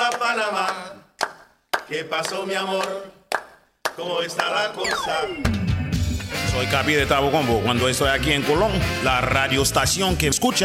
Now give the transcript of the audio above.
hola Panamá. ¿Qué pasó, mi amor? ¿Cómo está la cosa? Soy Capi de Tabo Combo. Cuando estoy aquí en Colón, la radioestación que escucha